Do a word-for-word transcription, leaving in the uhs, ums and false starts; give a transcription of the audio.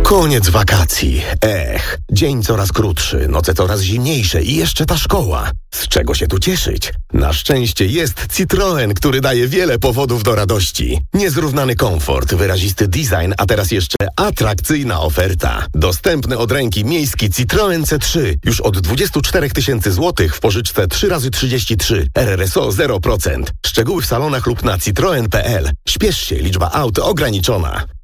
Koniec wakacji. Ech, dzień coraz krótszy, noce coraz zimniejsze i jeszcze ta szkoła. Z czego się tu cieszyć? Na szczęście jest Citroen, który daje wiele powodów do radości. Niezrównany komfort, wyrazisty design, a teraz jeszcze atrakcyjna oferta. Dostępny od ręki miejski Citroen C trzy już od dwadzieścia cztery tysiące złotych w pożyczce trzy razy trzydzieści trzy, R R S O zero procent. Szczegóły w salonach lub na citroen kropka p l. Śpiesz się, liczba aut ograniczona.